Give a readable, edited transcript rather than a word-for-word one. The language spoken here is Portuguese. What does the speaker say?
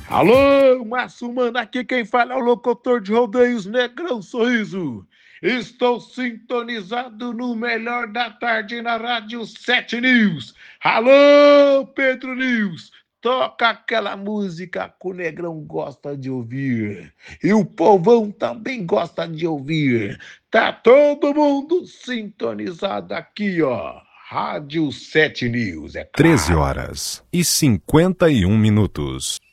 Alô, Márcio Mano, aqui quem fala é o locutor de rodeios Negrão Sorriso. Estou sintonizado no melhor da tarde na Rádio 7 News. Alô, Pedro News, toca aquela música que o Negrão gosta de ouvir. E o povão também gosta de ouvir. Tá todo mundo sintonizado aqui, ó. Rádio 7 News, é 13 claro. horas e 51 minutos.